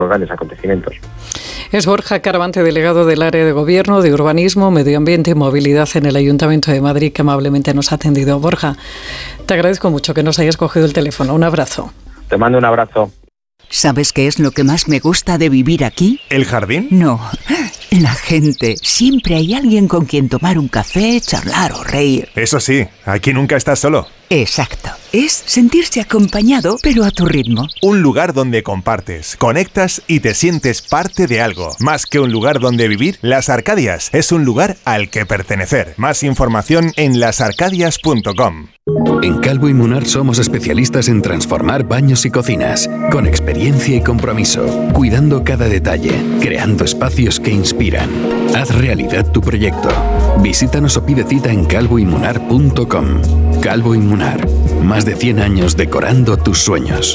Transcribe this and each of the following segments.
grandes acontecimientos. Es Borja Caravante, delegado del área de Gobierno, de Urbanismo, Medio Ambiente y Movilidad en el Ayuntamiento de Madrid, que amablemente nos ha atendido. Borja, te agradezco mucho que nos hayas cogido el teléfono. Un abrazo. Te mando un abrazo. ¿Sabes qué es lo que más me gusta de vivir aquí? ¿El jardín? No, la gente. Siempre hay alguien con quien tomar un café, charlar o reír. Eso sí, aquí nunca estás solo. Exacto. Es sentirse acompañado, pero a tu ritmo. Un lugar donde compartes, conectas y te sientes parte de algo. Más que un lugar donde vivir, Las Arcadias es un lugar al que pertenecer. Más información en lasarcadias.com. En Calvo y Munar somos especialistas en transformar baños y cocinas, con experiencia y compromiso, cuidando cada detalle, creando espacios que inspiran. Haz realidad tu proyecto. Visítanos o pide cita en calvoymunar.com. Calvo y Munar, más de 100 años decorando tus sueños.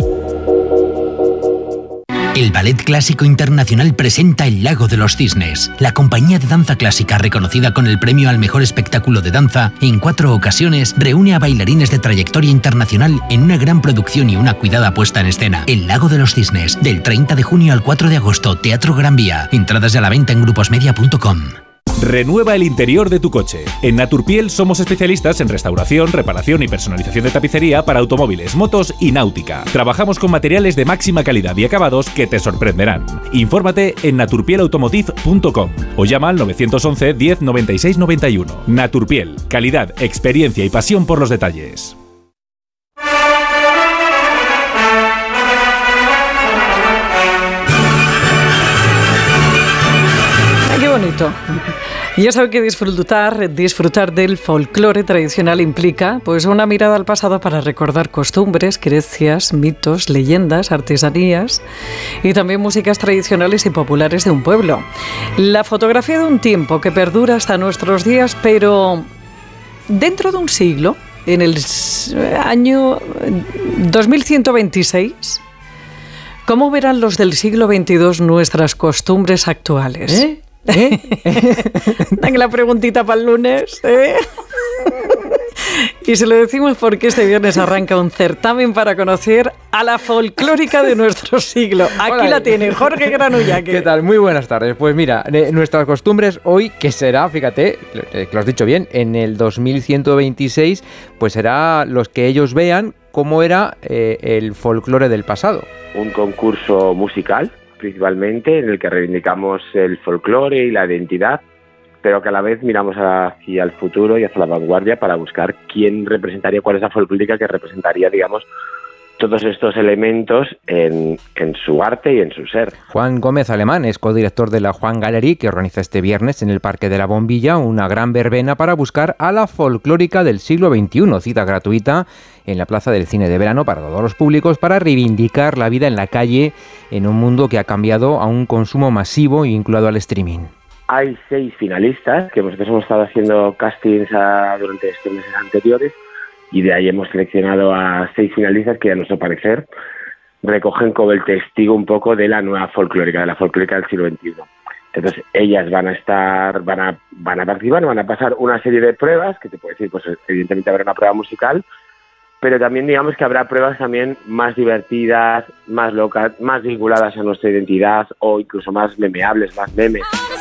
El Ballet Clásico Internacional presenta El Lago de los Cisnes. La compañía de danza clásica, reconocida con el premio al mejor espectáculo de danza, en 4 ocasiones reúne a bailarines de trayectoria internacional en una gran producción y una cuidada puesta en escena. El Lago de los Cisnes, del 30 de junio al 4 de agosto, Teatro Gran Vía. Entradas ya a la venta en gruposmedia.com. Renueva el interior de tu coche. En Naturpiel somos especialistas en restauración, reparación y personalización de tapicería para automóviles, motos y náutica. Trabajamos con materiales de máxima calidad y acabados que te sorprenderán. Infórmate en naturpielautomotive.com o llama al 911 10 96 91. Naturpiel, calidad, experiencia y pasión por los detalles. ¡Qué bonito! Ya saben que disfrutar del folclore tradicional implica pues una mirada al pasado para recordar costumbres, creencias, mitos, leyendas, artesanías y también músicas tradicionales y populares de un pueblo. La fotografía de un tiempo que perdura hasta nuestros días, pero dentro de un siglo, en el año 2126, ¿cómo verán los del siglo XXII nuestras costumbres actuales? Venga, la preguntita para el lunes. Y se lo decimos porque este viernes arranca un certamen para conocer a la folclórica de nuestro siglo. Aquí Hola. La tiene Jorge Granullaque. ¿Qué tal? Muy buenas tardes. Pues mira, nuestras costumbres hoy, que será, fíjate, que lo has dicho bien, en el 2126, pues será los que ellos vean cómo era el folclore del pasado. Un concurso musical, principalmente, en el que reivindicamos el folclore y la identidad, pero que a la vez miramos hacia el futuro y hacia la vanguardia para buscar cuál es la folclórica que representaría, digamos, todos estos elementos en su arte y en su ser. Juan Gómez Alemán es codirector de la Juan Gallery, que organiza este viernes en el Parque de la Bombilla una gran verbena para buscar a la folclórica del siglo XXI, cita gratuita en la Plaza del Cine de Verano para todos los públicos, para reivindicar la vida en la calle en un mundo que ha cambiado a un consumo masivo y vinculado al streaming. Hay 6 finalistas, que nosotros hemos estado haciendo castings durante estos meses anteriores, y de ahí hemos seleccionado a 6 finalistas que, a nuestro parecer, recogen como el testigo un poco de la nueva folclórica, de la folclórica del siglo XXI. Entonces, ellas van a participar, van a pasar una serie de pruebas, que te puedo decir, pues evidentemente habrá una prueba musical, pero también digamos que habrá pruebas también más divertidas, más locas, más vinculadas a nuestra identidad, o incluso más memeables, más memes.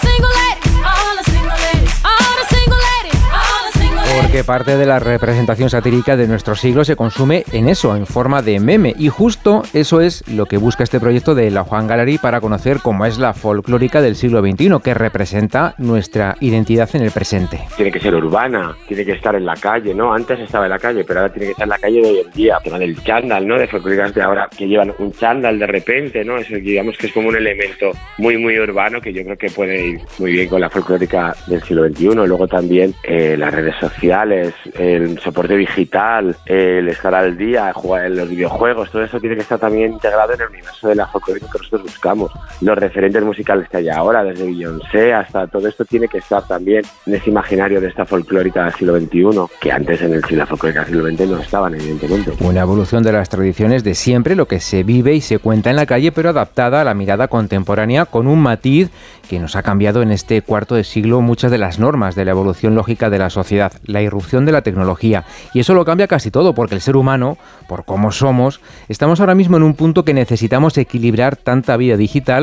Porque parte de la representación satírica de nuestro siglo se consume en eso, en forma de meme. Y justo eso es lo que busca este proyecto de la Juan Gallery para conocer cómo es la folclórica del siglo XXI, que representa nuestra identidad en el presente. Tiene que ser urbana, tiene que estar en la calle, ¿no? Antes estaba en la calle, pero ahora tiene que estar en la calle de hoy en día. El tema del chándal, ¿no? De folclóricas de ahora que llevan un chándal de repente, ¿no? Eso digamos que es como un elemento muy, muy urbano que yo creo que puede ir muy bien con la folclórica del siglo XXI. Luego también las redes sociales, el soporte digital, el estar al día, jugar en los videojuegos, todo eso tiene que estar también integrado en el universo de la folclórica que nosotros buscamos. Los referentes musicales que hay ahora, desde Beyoncé hasta todo esto, tiene que estar también en ese imaginario de esta folclórica del siglo XXI, que antes en la folclórica del siglo XX no estaban, evidentemente. Una evolución de las tradiciones de siempre, lo que se vive y se cuenta en la calle, pero adaptada a la mirada contemporánea, con un matiz que nos ha cambiado en este cuarto de siglo muchas de las normas de la evolución lógica de la sociedad, la irrupción de la tecnología. Y eso lo cambia casi todo, porque el ser humano, por cómo somos, estamos ahora mismo en un punto que necesitamos equilibrar tanta vida digital